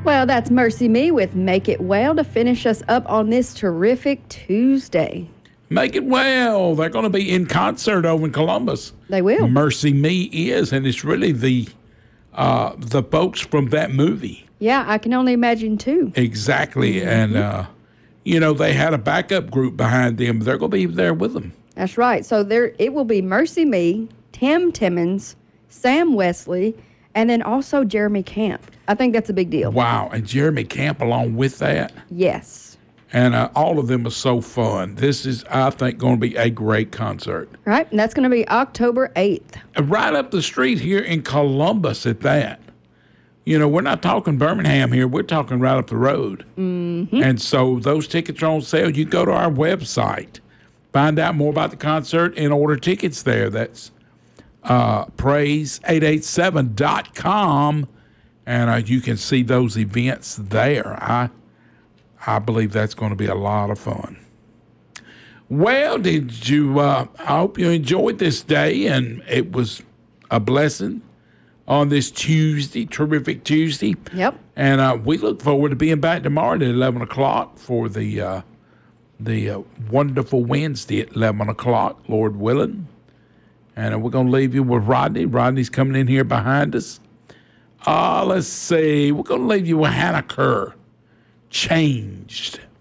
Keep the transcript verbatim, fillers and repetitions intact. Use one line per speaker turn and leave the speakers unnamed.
Well, that's Mercy Me with Make It Well to finish us up on this terrific Tuesday.
Make It Well. They're going to be in concert over in Columbus.
They will.
Mercy Me is, and it's really the uh, the folks from that movie.
Yeah, I can only imagine too.
Exactly. Mm-hmm. And, uh, you know, they had a backup group behind them. They're going to be there with them.
That's right. So there, it will be Mercy Me, Tim Timmons, Sam Wesley, and then also Jeremy Camp. I think that's a big deal.
Wow. And Jeremy Camp along with that?
Yes.
And uh, all of them are so fun. This is, I think, going to be a great concert.
Right. And that's going to be October eighth.
Right up the street here in Columbus at that. You know, we're not talking Birmingham here. We're talking right up the road.
Mm-hmm.
And so those tickets are on sale. You go to our website, find out more about the concert, and order tickets there. That's uh, praise eight eight seven dot com, and uh, you can see those events there. I I believe that's going to be a lot of fun. Well, did you, uh, I hope you enjoyed this day, and it was a blessing on this Tuesday, terrific Tuesday.
Yep.
And uh, we look forward to being back tomorrow at eleven o'clock for the uh, the uh, wonderful Wednesday at eleven o'clock, Lord willing. And uh, we're going to leave you with Rodney. Rodney's coming in here behind us. Uh, let's see. We're going to leave you with Hannah Kerr, Changed.